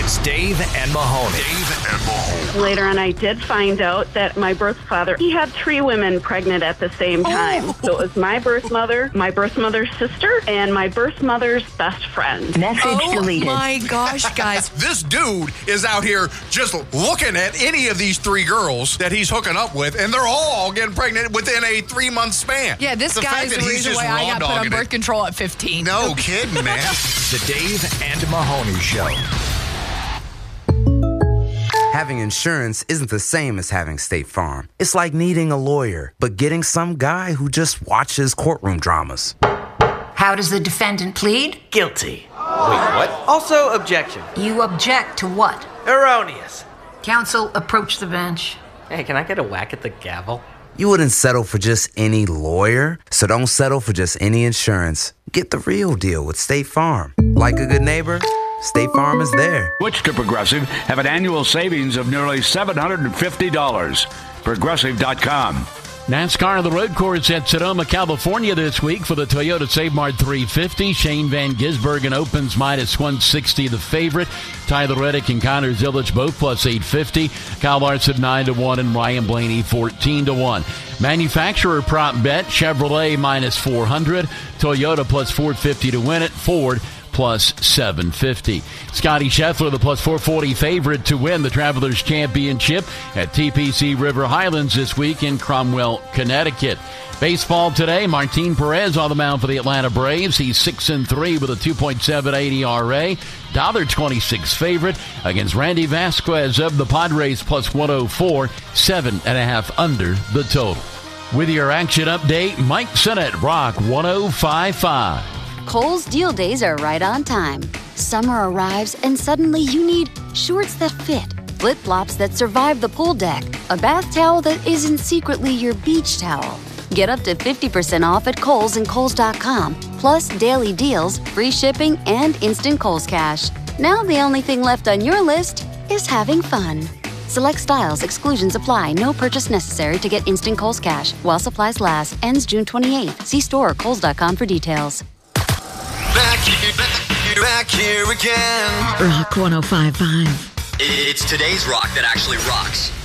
is Dave and Mahoney. Later on, I did find out that my birth father, he had 3 women pregnant at the same time. So it was my birth mother's sister, and my birth mother's best friend. Message deleted. Oh my gosh, guys. This dude is out here just looking at any of these 3 girls that he's hooking up with, and they're all getting pregnant within a 3-month span. Yeah, this guy is the reason why I got put on birth control at 15. No kidding, man. The Dave and Mahoney Show. Having insurance isn't the same as having State Farm. It's like needing a lawyer, but getting some guy who just watches courtroom dramas. How does the defendant plead? Guilty. Wait, what? Also, objection. You object to what? Erroneous. Counsel, approach the bench. Hey, can I get a whack at the gavel? You wouldn't settle for just any lawyer, so don't settle for just any insurance. Get the real deal with State Farm. Like a good neighbor, State Farm is there. Switch to Progressive. Have an annual savings of nearly $750. Progressive.com. NASCAR on the road course at Sonoma, California this week for the Toyota Save Mart 350. Shane Van Gisbergen opens -160, the favorite. Tyler Reddick and Connor Zilic both +850. Kyle Larson 9-1 and Ryan Blaney 14-1. Manufacturer prop bet Chevrolet -400. Toyota +450 to win it. Ford +750. Scotty Scheffler, the +440 favorite to win the Travelers Championship at TPC River Highlands this week in Cromwell, Connecticut. Baseball today, Martin Perez on the mound for the Atlanta Braves. He's 6-3 with a 2.78 ERA. $1.26 favorite against Randy Vasquez of the Padres +104, 7.5 under the total. With your action update, Mike Sinnott, Rock 105.5. Kohl's Deal Days are right on time. Summer arrives and suddenly you need shorts that fit, flip-flops that survive the pool deck, a bath towel that isn't secretly your beach towel. Get up to 50% off at Kohl's and Kohls.com, plus daily deals, free shipping, and instant Kohl's Cash. Now the only thing left on your list is having fun. Select styles, exclusions apply, no purchase necessary to get instant Kohl's Cash. While supplies last, ends June 28th. See store or Kohls.com for details. Back here again. Rock 105.5. It's today's rock that actually rocks.